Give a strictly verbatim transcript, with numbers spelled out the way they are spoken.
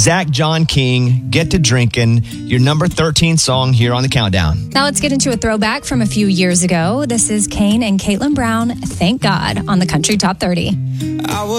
Zach John King, Get to Drinkin', your number thirteen song here on the Countdown. Now let's get into a throwback from a few years ago. This is Kane and Caitlin Brown, Thank God, on the Country Top thirty. I was